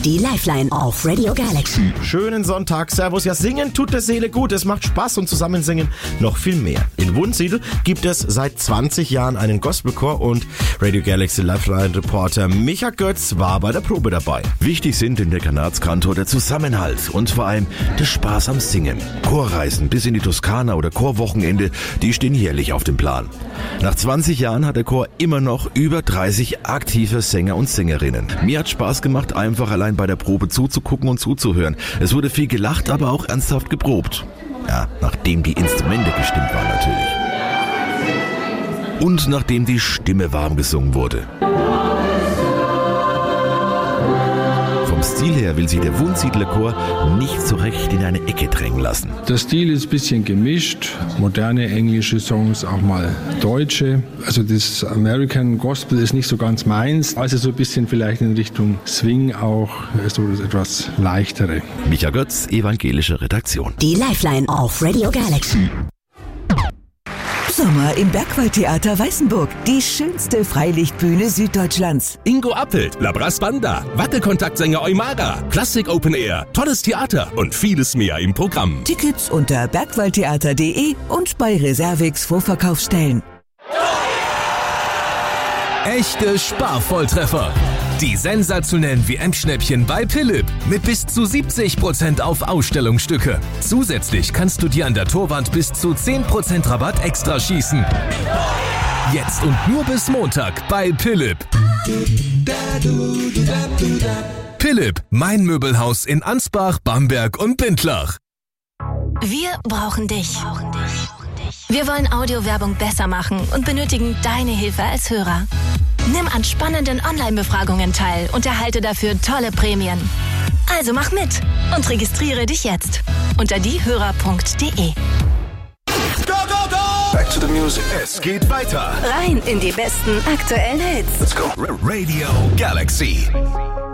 Die Lifeline auf Radio Galaxy. Schönen Sonntag, Servus. Ja, singen tut der Seele gut. Es macht Spaß und zusammen singen noch viel mehr. In Wunsiedel gibt es seit 20 Jahren einen Gospelchor und Radio Galaxy Lifeline-Reporter Micha Götz war bei der Probe dabei. Wichtig sind in der Kanatskantor der Zusammenhalt und vor allem der Spaß am Singen. Chorreisen bis in die Toskana oder Chorwochenende, die stehen jährlich auf dem Plan. Nach 20 Jahren hat der Chor immer noch über 30 aktive Sänger und Sängerinnen. Mir hat Spaß gemacht, einfach allein bei der Probe zuzugucken und zuzuhören. Es wurde viel gelacht, aber auch ernsthaft geprobt. Ja, nachdem die Instrumente gestimmt waren natürlich. Und nachdem die Stimme warm gesungen wurde. Vom Stil her will sich der Wunsiedler Chor nicht so recht in eine Ecke drängen lassen. Der Stil ist ein bisschen gemischt. Moderne englische Songs, auch mal deutsche. Also das American Gospel ist nicht so ganz meins. Also so ein bisschen vielleicht in Richtung Swing auch, so das etwas leichtere. Micha Götz, evangelische Redaktion. Die Lifeline auf Radio Galaxy. Sommer im Bergwaldtheater Weißenburg. Die schönste Freilichtbühne Süddeutschlands. Ingo Appelt, Labras Banda, Wackelkontaktsänger Eumara, Klassik Open Air, tolles Theater und vieles mehr im Programm. Tickets unter bergwaldtheater.de und bei Reservix Vorverkaufsstellen. Echte Sparvolltreffer. Die sensationellen WM-Schnäppchen bei Philipp mit bis zu 70% auf Ausstellungsstücke. Zusätzlich kannst du dir an der Torwand bis zu 10% Rabatt extra schießen. Jetzt und nur bis Montag bei Philipp. Philipp, mein Möbelhaus in Ansbach, Bamberg und Bindlach. Wir brauchen dich. Wir wollen Audiowerbung besser machen und benötigen deine Hilfe als Hörer. Nimm an spannenden Online-Befragungen teil und erhalte dafür tolle Prämien. Also mach mit und registriere dich jetzt unter diehörer.de. Go, go, go! Back to the music. Es geht weiter. Rein in die besten aktuellen Hits. Let's go. Radio Galaxy.